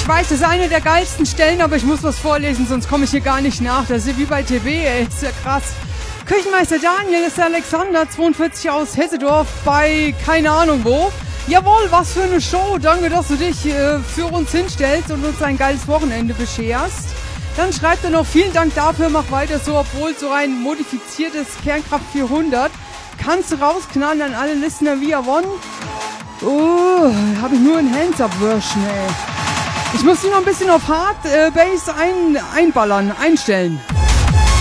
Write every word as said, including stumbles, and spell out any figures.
Ich weiß, das ist eine der geilsten Stellen, aber ich muss was vorlesen, sonst komme ich hier gar nicht nach. Das ist ja wie bei T V, ey, ist ja krass. Küchenmeister Daniel ist der Alexander, zweiundvierzig aus Hessedorf bei keine Ahnung wo. Jawohl, was für eine Show. Danke, dass du dich äh, für uns hinstellst und uns ein geiles Wochenende bescherst. Dann schreibt er noch, vielen Dank dafür, mach weiter so, obwohl so ein modifiziertes Kernkraft vierhundert. Kannst du rausknallen an alle Listener via One. Oh, habe ich nur ein Hands-Up-Version, ey. Ich muss die noch ein bisschen auf Hard äh, Bass ein, einballern, einstellen.